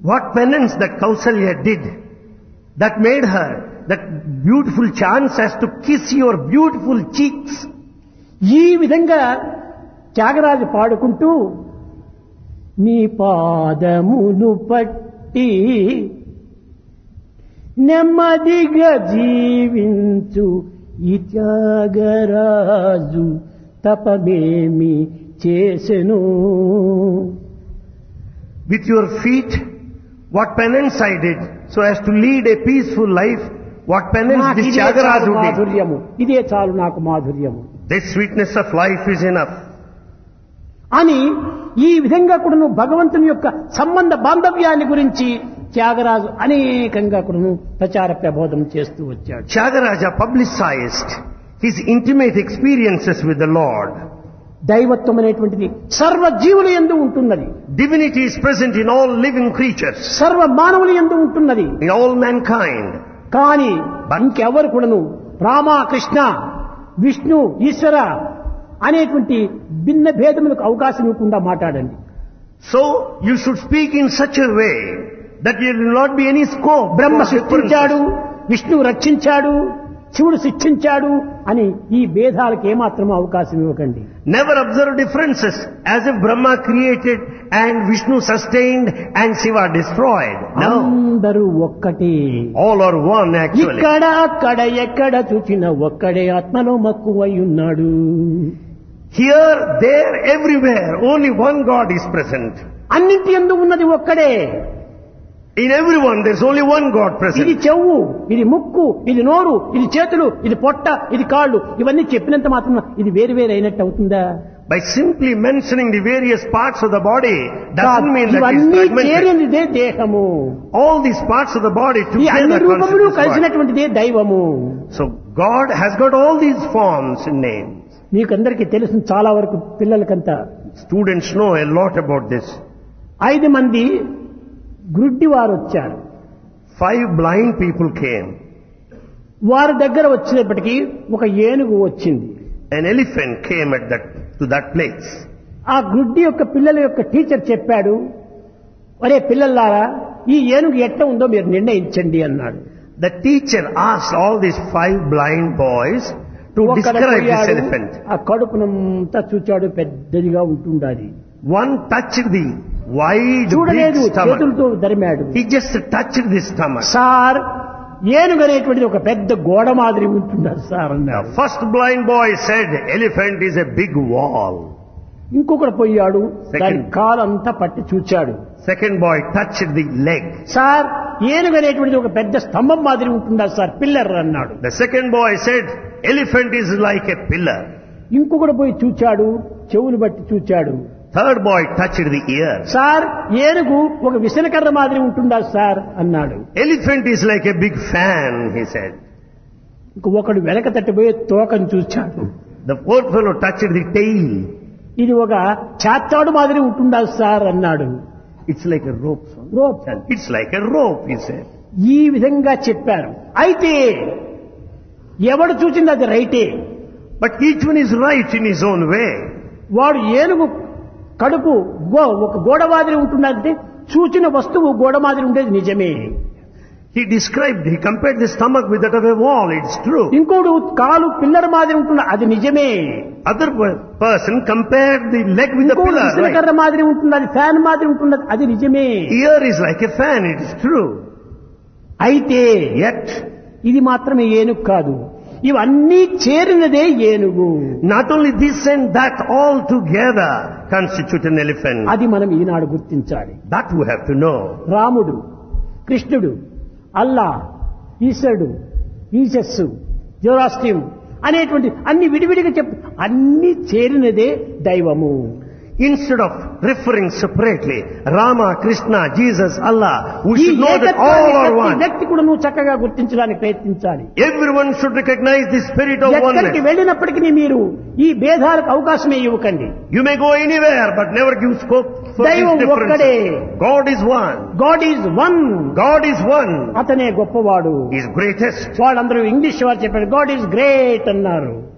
What penance that Kausalya did that made her that beautiful chance as to kiss your beautiful cheeks. ఈ విధంగా త్యాగరాజు పాడుకుంటూ నీ పాదమును పట్టి నెమ్మదిగా జీవించు ఈ త్యాగరాజు తపమేమి చేసెను. With your feet, what penance I did so as to lead a peaceful life. What penance this Tyagaraja did. మాధుర్యము, ఇదే చాలు నాకు మాధుర్యము. This sweetness of life is enough. అని ఈ విధంగా కూడా భగవంతుని యొక్క సంబంధ బాంధవ్యాన్ని గురించి త్యాగరాజు అనేకంగా కూడా ప్రచార ప్రబోధం చేస్తూ వచ్చాడు. Tyagaraja publicized his intimate experiences with the Lord. దైవత్వం అనేటువంటిది సర్వ జీవుల యందు ఉంటున్నది. Divinity is present in all living creatures, సర్వ మానవుల యందు ఉంటున్నది. in all mankind. కానీ ఇంకెవరు కూడాను రామ కృష్ణ విష్ణు ఈశ్వర అనేటువంటి భిన్న భేదములకు అవకాశం ఇవ్వకుండా మాట్లాడండి. So you should speak in such a way that there will not be any scope. Brahma for సృష్టించాడు, differences. విష్ణువు రక్షించాడు, శివుడు శిక్షించాడు అని ఈ భేదాలకు ఏమాత్రం అవకాశం ఇవ్వకండి. Never observe differences as if Brahma created and Vishnu sustained and Shiva destroyed. No. అందరూ ఒక్కటే. All are one actually. ఇక్కడ అక్కడ ఎక్కడ చూచిన ఒక్కడే ఆత్మలో మక్కువై ఉన్నాడు. Here, there, everywhere, only one God is present. అన్నింటి యందు ఉన్నది ఒక్కడే. In everyone, there's only one God ఇది present. చెవు, ఇది ముక్కు, ఇది నోరు, ఇది చేతులు, ఇది పొట్ట, ఇది కాళ్ళు, ఇవన్నీ చెప్పినంత మాత్రం ఇది వేరు వేరు అయినట్టు అవుతుందా? By simply mentioning the various parts of the body doesn't mean that it's ఇవన్నీ fragmented. చేరినదే దేహము. All these parts of the body ఈ అన్ని together రూపములు constitute this body. కలిసినటువంటిదే దైవము. So God has got all these forms and names. మీకందరికీ తెలుసు, చాలా వరకు పిల్లలకంతా Students know a lot about this. 5 మంది గ్రుడ్డి వారు వచ్చారు. 5 blind people came. వారి దగ్గర వచ్చినప్పటికీ ఒక ఏనుగు వచ్చింది. An elephant came to that place. ఆ గ్రుడ్డి యొక్క పిల్లల యొక్క టీచర్ చెప్పాడు, ఒరే పిల్లలారా ఈ ఏనుగు ఎట్ట ఉందో మీరు నిర్ణయించండి అన్నాడు. The teacher asked all these 5 blind boys to describe this elephant. ఆ కడుపునంతా చూచాడు, పెద్దదిగా ఉంటుండాలి. One touched the wide చూడలేదు, big stomach. చేతులతో దరిమాడు. He just touched the stomach. Sir ఏనుగు అనేటువంటిది ఒక పెద్ద గోడ మాదిరి ఉంటున్నారు సార్ The అన్నాడు. first blind boy said elephant is a big wall. ఇంకొకడు పోయాడు, Second. దాని కాలంతా పట్టి చూచాడు. Second boy touched the leg. Sir ఏనుగు అనేటువంటిది ఒక పెద్ద స్తంభం మాదిరి ఉంటుందా సార్, పిల్లర్ అన్నాడు. The second boy said elephant is like a pillar. ఇంకొకడు పోయి చూచాడు, చెవులు బట్టి చూచాడు. Third boy touched the ear. Sir ఏనుగు ఒక విసనకర్ర మాదిరి ఉంటుందా సార్ అన్నాడు. Elephant is like a big fan, he said. ఒకడు వెనక తట్టిపోయి తోకను చూచాడు. The fourth fellow touched the tail. ఇది ఒక చాత్తాడు మాదిరి ఉంటుందా సార్ అన్నాడు. It's like a rope. son. Rope. It's like a rope, he said. ఈ విధంగా చెప్పారు. అయితే ఎవడు చూసింది అది రైటే. But each one is right in his own way. వాడు ఏనుగు కడుపు ఒక గోడ మాదిరి ఉంటుందంటే చూచిన వస్తువు గోడ మాదిరి ఉండేది నిజమే. He compared the stomach with that of a wall, it's true. ఇంకోడు కాలు పిల్లర్ మాదిరి ఉంటుంది, అది నిజమే. Other person compared the leg with the ఇంకోడు pillar. విసనకర్ర Right? మాదిరి ఉంటుంది, అది ఫ్యాన్ మాదిరి ఉంటుంది, అది నిజమే. Ear is like a fan, it is true. అయితే Yet, ఇది మాత్రమే ఏనుగు కాదు, ఇవన్నీ చేరినదే ఏనుగు. not only this and that all together constitute an elephant. అది మనం ఈనాడు గుర్తించాలి. That we have to know. రాముడు, కృష్ణుడు, అల్లా, ఈశ్వరుడు, ఈశస్సు, జోరాస్ట్రియం అనేటువంటి అన్ని విడివిడిగా అన్ని చేరినదే దైవము. Instead of referring separately, Rama, Krishna, Jesus, Allah, we ఈ should know that all are ఏకత్వాన్ని one. వ్యక్తి కూడా నువ్వు చక్కగా గుర్తించడానికి ప్రయత్నించాలి. Everyone should recognize the spirit of ఎక్కడికి oneness. వెళ్ళినప్పటికీ మీరు ఈ భేదాలకు అవకాశమే ఇవ్వకండి. You may go anywhere, but never give scope for దైవం these ఒక్కడే. differences. God is one. God is one. God is one. అతనే గొప్పవాడు. He is greatest. వాళ్ళందరూ ఇంగ్లీష్ వారు చెప్పారు గాడ్ ఈజ్ గ్రేట్ అన్నారు.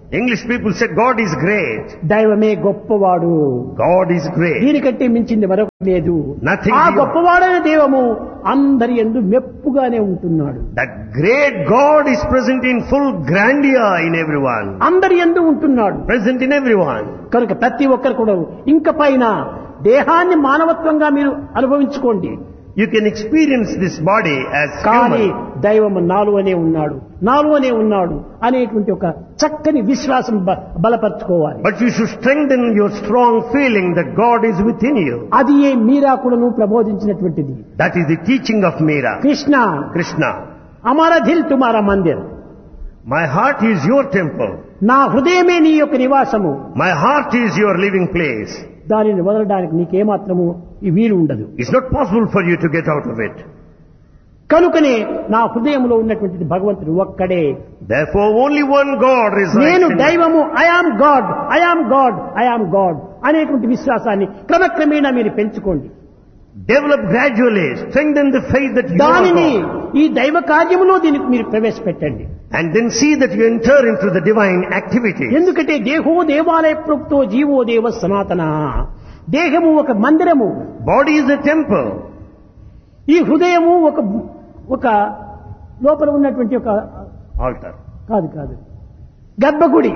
English people said God is great. దైవమే గొప్పవాడు, God is great. దీనికంటే మించింది మరొకటి లేదు. Nothing ఆ beyond. గొప్పవాడైన దైవము అందరి యందు మెప్పుగానే ఉంటున్నాడు. That great God is present in full grandeur in everyone. అందరి యందు ఉంటున్నాడు. Present in everyone. కనుక ప్రతి ఒక్కరు కూడా ఇంక పైన దేహాన్ని మానవత్వంగా మీరు అనుభవించుకోండి. You can experience this body as కానీ human. దైవము నాలోనే ఉన్నాడు అనేటువంటి ఒక చక్కని విశ్వాసం బలపరచుకోవాలి. But you should strengthen your strong feeling that God is within you. అది ఏ మీరా కూడాను ప్రబోధించినటువంటిది. That is the teaching of Meera. Krishna Hamara Dil తుమారా Mandir, My heart is your temple. నా హృదయమే నీ యొక్క నివాసము, My heart is your living place. దానిని వదలడానికి నీకేమాత్రము ఈ వీలు ఉండదు. It's not possible for you to get out of it. కనుకనే నా హృదయంలో ఉన్నటువంటిది భగవంతుడు ఒక్కడే. Therefore only one God resides నేను in you. దైవము, ఐ ఆమ్ గాడ్ అనేటువంటి విశ్వాసాన్ని క్రమక్రమేణా మీరు పెంచుకోండి. Develop gradually, strengthen the faith that you are దానిని God. ఈ దైవ కార్యములో దీనికి మీరు ప్రవేశపెట్టండి. And then see that you enter into the divine activity. ఎందుకంటే దేహో దేవాలయ ప్రోక్తో జీవో దేవ సనాతన. దేహము ఒక మందిరము, Body is a temple. ఈ హృదయము ఒక లోపల ఉన్నటువంటి ఒక Altar. కాదు గర్భగుడి.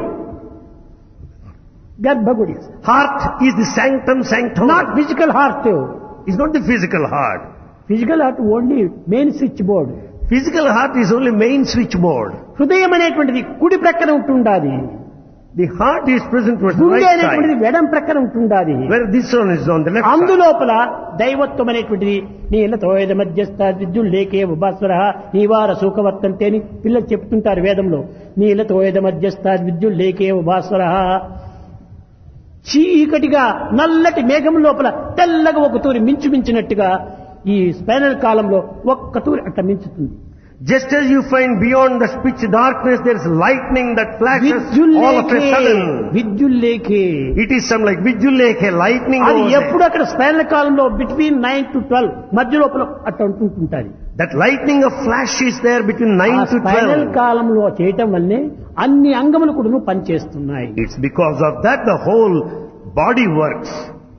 Heart is the sanctum sanctorum. Not physical heart. It's not the physical heart. Physical heart only main switch board. Physical heart is only main switchboard. హృదయం అనేటువంటిది కుడి ప్రక్కన ఉంటుండాలి, The heart is present towards the గుండె right అనేటువంటిది side, వెడం ప్రక్కన ఉంటుండాలి. where this one is on the left side. అందులోపల దైవత్వం అనేటువంటిది నీలతో ఏద మధ్యస్థ విద్యుల్లేకే ఉపాస్వర నీవార సూకవర్తంతే అని పిల్లలు చెప్తుంటారు వేదంలో. నీలతో ఏద మధ్యస్థ విద్యుల్లేకే ఉపాస్వర. చీకటిగా నల్లటి మేఘం లోపల తెల్లగా ఒక తూరి మించుమించినట్టుగా ఈ స్పైనల్ కాలంలో ఒక్క తూరి అట్లా మించుతుంది. Just as you find beyond the pitch darkness there is lightning that flashes all of a sudden. విద్యుల్లేకే It is some like Vijuleke, lightning అది over ఎప్పుడు there. అక్కడ స్పైనల్ కాలంలో బిట్వీన్ 9 to 12 మధ్య లోపల అట్లా ఉంటుంటుంది. That lightning of flash is there between 9 to spinal 12. కాలంలో చేయటం వల్లే అన్ని అంగములు కూడా పనిచేస్తున్నాయి. It's because of that the whole body works.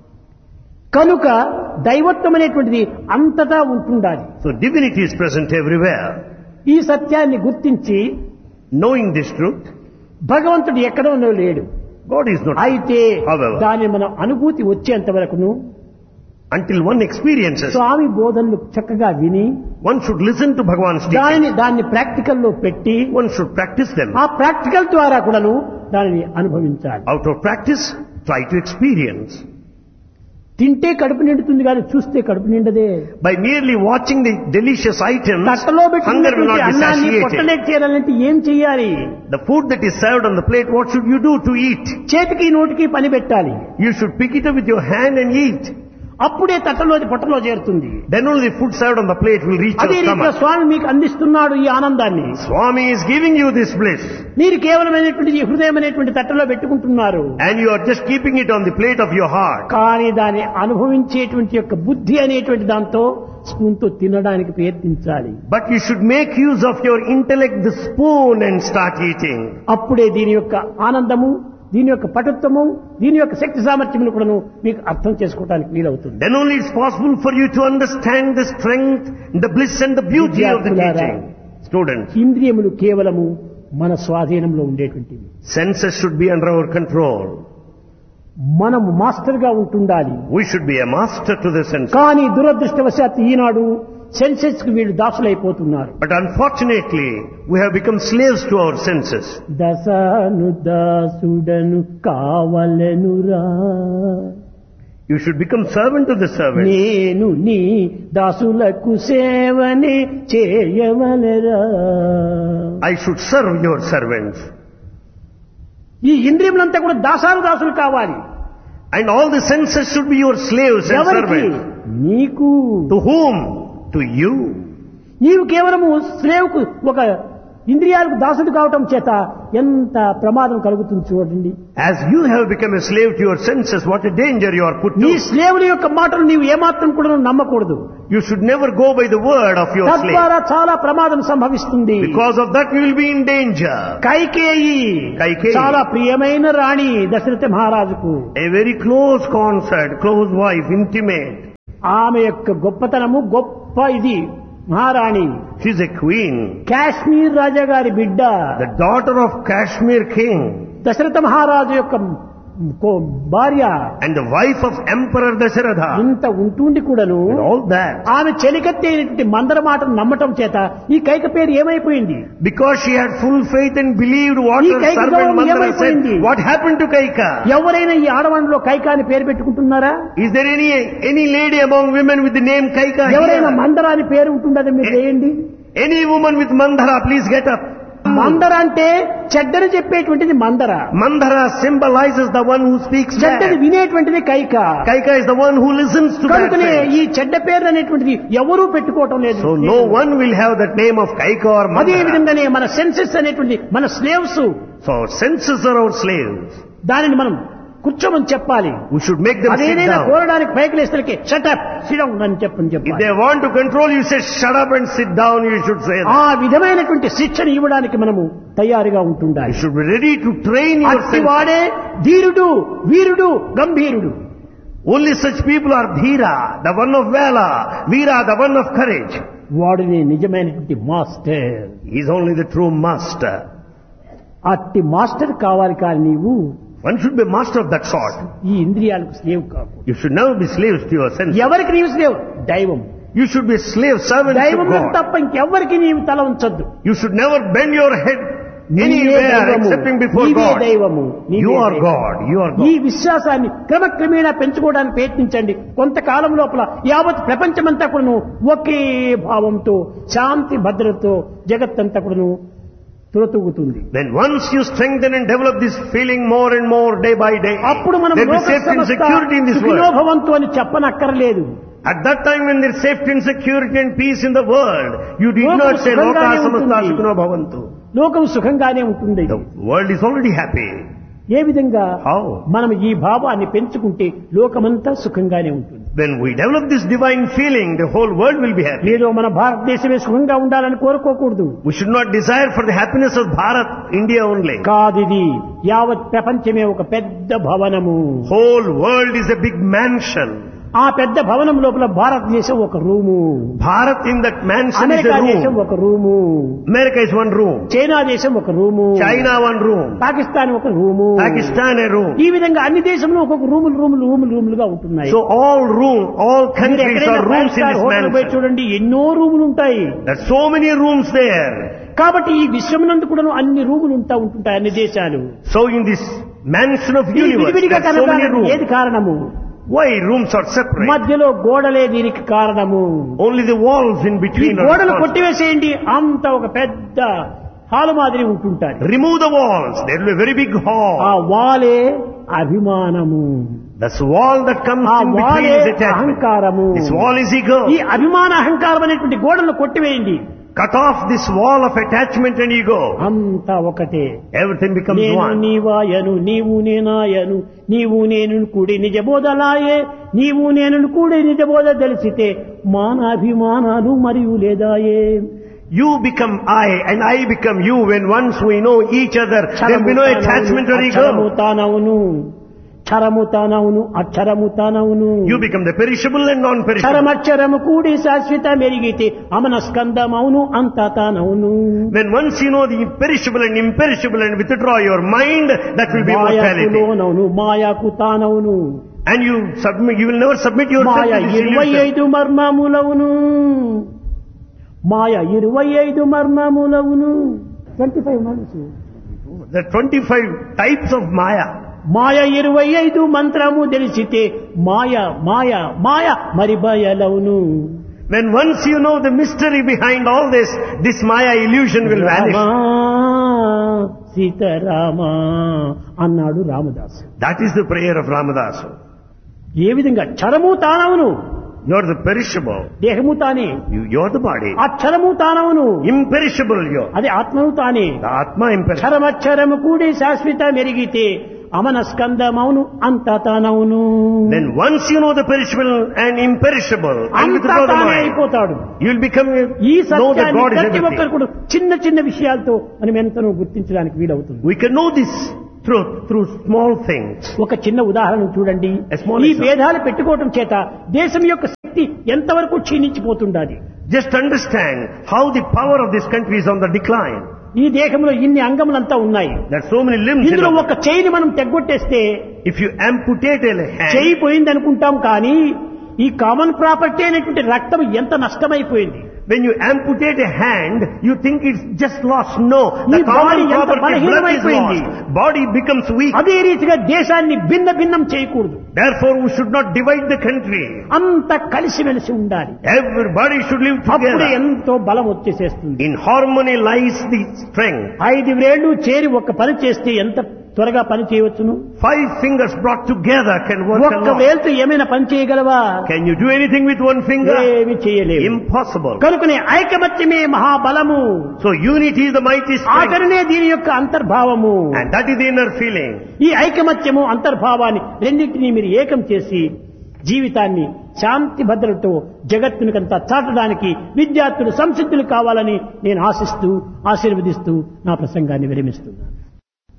కనుక దైవత్వం అనేటువంటిది అంతటా ఉంటుండాలి. So divinity is present everywhere. ఈ సత్యాన్ని గుర్తించి Knowing this truth, భగవంతుడు ఎక్కడో లేడు. God is not. అయితే However, దాని మన అనుభూతి వచ్చేంత వరకును until one experiences, స్వామి బోధనలు చక్కగా విని one should listen to Bhagavan's teaching. దాన్ని ప్రాక్టికల్ లో పెట్టి One should practice them. ఆ ప్రాక్టికల్ ద్వారా కూడాను దానిని అనుభవించాలి. Out of practice, try to experience. తింటే కడుపు నిండుతుంది కానీ చూస్తే కడుపు నిండదే. By merely watching the delicious items, తట్టలో hunger will not be అన్నాన్ని satiated. పొట్టలేక చేయాలంటే ఏం చెయ్యాలి? The food that is served on the plate, what should you do to eat? చేతికి నోటికి పని పెట్టాలి. You should pick it up with your hand and eat. అప్పుడే తట్టలోది పొట్టలో చేరుతుంది. Then only the food served on the plate will reach అదే your రీతిలో stomach. స్వామి మీకు అందిస్తున్నాడు ఈ ఆనందాన్ని. Swami is giving you this bliss. మీరు కేవలమైనటువంటి ఈ హృదయం అనేటువంటి తట్టలో పెట్టుకుంటున్నారు. And you are just keeping it on the plate of your heart. కానీ దాన్ని అనుభవించేటువంటి యొక్క బుద్ధి అనేటువంటి దాంతో స్పూన్తో తినడానికి ప్రయత్నించాలి. But you should make use of your intellect, the spoon, and start eating. అప్పుడే దీని యొక్క ఆనందము, దీని యొక్క పటుత్వము, దీని యొక్క శక్తి సామర్థ్యములు కూడా మీకు అర్థం చేసుకోవడానికి వీలవుతుంది. Then only it's possible for you to understand the strength, the bliss and the beauty of the teaching. Students, ఇంద్రియములు కేవలము మన స్వాధీనంలో ఉండేటువంటివి. senses should be under our control. మనము మాస్టర్ గా ఉంటుండాలి. We should be a master to the senses. కానీ దురదృష్టవశాత్తు ఈనాడు senses కి వీళ్ళు దాసులైపోతున్నారు. But unfortunately, we have become slaves to our senses. దశను దాసుడను కావలెనురా, You should become servant to the servant. నేను నీ దాసులకు సేవనే చేయవలెరా. I should serve your servants. ఈ ఇంద్రియములంతా కూడా దాసులు కావాలి. And all the senses should be your slaves and ఎవరికి? servants. నీకు. To whom? To you. నీవు కేవలము స్లేవ్కు ఒక ఇంద్రియాలకు దాసుడు కావటం చేత ఎంత ప్రమాదం కలుగుతుంది చూడండి. As you have become a slave to your senses, what a danger you are put నీ to. స్లేవుల యొక్క మాటలు నీవు ఏమాత్రం కూడా నమ్మకూడదు. You should never go by the word of your slave. తద్వారా చాలా ప్రమాదం సంభవిస్తుంది. Because of that you will be in danger. Kaikeyi చాలా ప్రియమైన రాణి దశరథ మహారాజుకు. A very close consort, close wife, intimate. ఆమె యొక్క గొప్పతనము గొప్ప ఇది మహారాణి. She is a queen. Kashmir రాజా గారి బిడ్డ. The daughter of Kashmir king. Dasharatha మహారాజు యొక్క భార్య. And the wife of Emperor Dasharatha. ఇంత ఉంటుండి కూడాను And all that. ఆమె చెలికత్తేటువంటి మందర మాటను నమ్మటం చేత ఈ కైక పేరు ఏమైపోయింది? Because she had full faith and believed what ఈ her కైక servant గౌరవం Mandara ఏమైపోయింది? said. What happened to Kaika? ఎవరైనా ఈ ఆడవాళ్ళలో కైక అని పేరు పెట్టుకుంటున్నారా? Is there any lady among women with the name Kaika ఎవరైనా here? మందర అని పేరు ఉంటుందని మీరు చేయండి. Any woman with Mandara, please get up. మందర అంటే చెడ్డని చెప్పేటువంటిది మందర. Mandara symbolizes the one who speaks చెడ్డని bad. వినేటువంటిది Kaika. Kaika is the one who listens to bad కనుకనే things. ఈ చెడ్డ పేరు అనేటువంటిది ఎవరూ పెట్టుకోవటం లేదు. So no one will have that name of Kaika or అదే Mandara. విధంగానే మన సెన్సెస్ అనేటువంటి మన slaves, So senses are our slaves. దానిని మనం కూర్చోమని చెప్పాలి. We should make them sit అదేనైనా down. కోరడానికి పైకి లేస్తలకి షటప్ సిడౌన్ అని If చెప్పాలి. they want to control you, say shut up and sit down, you should say that. ఆ విధమైనటువంటి శిక్షణ ఇవ్వడానికి మనము తయారుగా ఉంటుండాలి. You should be ready to train your senses. అట్టివాడే ధీరుడు, వీరుడు, గంభీరుడు. Only such people are Dhira, the one of valor, Veera, the one of courage. వాడిని నిజమైనటువంటి master. He is only the true master. అట్టి మాస్టర్ కావాలి కానీ నీవు One should be master of that sort. ఈ ఇంద్రియాలకు slave కాకు. You should never be slaves to your senses. ఎవరికి నీవు స్లేవ్? దైవం. You should be slave servants to దైవం God. తప్ప ఇంకెవ్వరికి నీవు తల ఉంచొద్దు. You should never bend your head anywhere excepting before God. దైవము. You are God. You are ఈ God. విశ్వాసాన్ని క్రమక్రమేణా పెంచుకోవడానికి ప్రయత్నించండి. కొంతకాలం లోపల యావత్ ప్రపంచమంతా కూడాను ఒకే భావంతో శాంతి భద్రతతో జగత్తంతా కూడాను తులతూగుతుంది. Then once you strengthen and develop this feeling more and more day by day, అప్పుడు మనం there will be safety and security in this world. Sukhinobhavantu అని చెప్పనక్కర్లేదు. At that time when there is safety and security and peace in the world, you did లోకం not say Loka సుఖంగానే samasta ఉంటుంది. sukhino bhavantu. లోకం సుఖంగానే ఉంటుంది. The world is already happy. ఏ విధంగా How? మనం ఈ భావాన్ని పెంచుకుంటే లోకమంతా సుఖంగానే ఉంటుంది. When we develop this divine feeling, the whole world will be happy. ఏదో మన భారతదేశమే సుఖంగా ఉండాలని కోరుకోకూడదు. We should not desire for the happiness of Bharat, India only. కాదిది యావత్ ప్రపంచమే ఒక పెద్ద భవనము. Whole world is a big mansion. ఆ పెద్ద భవనం లోపల భారతదేశం ఒక room, Bharat in that mansion is America a దేశం room. ఒక room, America is one room. China దేశం ఒక room, China one room. Pakistan ఒక రూము, Pakistan a room. ఈ విధంగా అన్ని దేశంలో ఒక్కొక్క రూములుగా ఉంటున్నాయి. So all మీరు countries ఎక్కడైనా are five rooms in star this hotel పోయి mansion. చూడండి, ఎన్నో రూములు ఉంటాయి. There's so many rooms there. కాబట్టి ఈ విశ్వమునందు కూడా అన్ని రూములు ఉంటుంటాయి అన్ని దేశాలు. So in this mansion of ఈ universe, విడివిడిగా there's so many కనపడడానికి ఏది rooms. కారణము? Why rooms are separate? మధ్యలో గోడలే దీనికి కారణము. Only the walls in ఈ between are గోడలు responsible. కొట్టివేసేయండి, అంత ఒక పెద్ద హాలు మాదిరి ఉంటుంటారు. Remove the walls. There will be a very big ఆ hall. వాలే అభిమానము, This wall that comes ఆ in between వాలే is attachment. అహంకారము. This wall is ego. ఈ అభిమాన అహంకారం అనేటువంటి గోడలను కొట్టివేయండి, Cut off this wall of attachment and ego. అంతా ఒకటే. Everything becomes నేను one. నీవాయను, నీవు నేనాయను, నీవు నేను కూడి నిజబోధలాయే, నీవు నేను కూడి నిజబోధ తెలిసితే మానాభిమానాలు మరియు లేదాయే. You become I and I become you when once we know each other. There will be no attachment or అక్షరము ego. తానవును, క్షరము తానవును, అక్షరము తానవును. You become the perishable and non-perishable. క్షరమక్షరము కూడి శాశ్వత మెరిగితే అమనస్కందమవును అంతా తానవును. When once you know the perishable and imperishable and withdraw your mind, that will be mortality. మాయకులోనవును, మాయకు తానవును. And you will never submit yourself Maya to this illusion. 25 మర్మములవును, మాయ 25 మర్మములవును. 25 మనసు, There are 25 types of Maya. మాయ 25 మంత్రము తెలిసితే మాయ మాయ మాయ మరి బయలవును. When once you know the mystery behind all this Maya illusion will vanish. Sitarama అన్నాడు Ramadasu. That is the prayer of Ramadasa. ఏ విధంగా క్షరము తానవును, You're the perishable. దేహము తానే, You're the body. అక్షరము తానవును, Imperishable you. అది ఆత్మను తానే. The Atma imperishable. క్షరమక్షరము కూడి శాశ్వత మెరిగితే అమనస్కందమౌను అంత తానవును. Then once you know the perishable and imperishable, and అంత withdraw the తానే mind, అయిపోతాడు. you'll become ఈ know that సత్యాన్ని God is ప్రతి everything. ఒక్కరు కూడా చిన్న చిన్న విషయాలతో మనం ఎంతనో గుర్తించడానికి వీలవుతుంది. We can know this truth through small things. ఒక చిన్న ఉదాహరణ చూడండి. A small ఈ example. భేదాలు పెట్టుకోవటం చేత దేశం యొక్క శక్తి ఎంతవరకు క్షీణించిపోతుండాలి. Just understand how the power of this country is on the decline. ఈ దేహంలో ఇన్ని అంగములంతా ఉన్నాయి. There are so many limbs. ఇందులో ఒక చెయ్యిని మనం తెగ్గొట్టేస్తే If you amputate a hand, చెయ్యి పోయింది అనుకుంటాం, కానీ ఈ కామన్ ప్రాపర్టీ అనేటువంటి రక్తం ఎంత నష్టమైపోయింది. when you amputate a hand, you think it's just lost. No, the ఈ బాడీ common ఎంత property, blood is బలహీనమైపోయింది. lost. Body becomes weak. అదే రీతిగా దేశాన్ని భిన్న భిన్నం చేయకూడదు. Therefore, we should not divide the country. అంత కలిసిమెలిసి ఉండాలి. Everybody should live అప్పుడే together. ఎంతో బలం వచ్చేసేస్తుంది. In harmony lies the strength. 5 వేళ్లు చేరి ఒక పని చేస్తే ఎంత త్వరగా పని చేయవచ్చును. 5 fingers brought together can work ఒక్క alone. వేలుతో ఏమైనా పని చేయగలవా? Can you do anything with one finger? ఏమి చేయలేవు. Impossible. కనుకనే ఐకమత్యమే మహాబలము. So unity is the mighty strength. ఆచరణే దీని యొక్క అంతర్భావము. And that is the inner feeling. ఈ ఐకమత్యము అంతర్భావాన్ని రెండింటినీ మీరు ఏకం చేసి జీవితాన్ని శాంతి భద్రతతో జగత్తునికంతా చాటడానికి విద్యార్థులు సంసిద్ధులు కావాలని నేను ఆశిస్తూ ఆశీర్వదిస్తూ నా ప్రసంగాన్ని విరమిస్తున్నాను.